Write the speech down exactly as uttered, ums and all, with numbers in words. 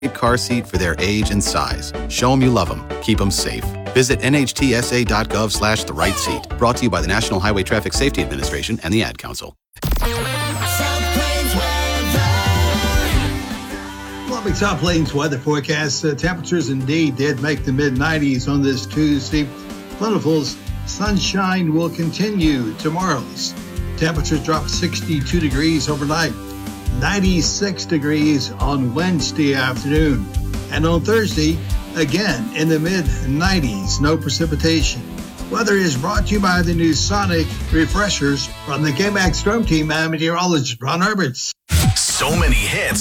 car seat for their age and size. Show them you love them. Keep them safe. Visit N H T S A dot gov slash the right seat. Brought to you by the National Highway Traffic Safety Administration and the Ad Council. Lovely South Plains weather forecast. Uh, temperatures indeed did make the mid nineties on this Tuesday. Plentiful sunshine will continue tomorrow. Temperatures drop sixty-two degrees overnight. ninety-six degrees on Wednesday afternoon. And on Thursday, again in the mid nineties, no precipitation. Weather is brought to you by the new Sonic Refreshers from the K-Max Storm Team. I'm meteorologist Ron Herberts. So many hits.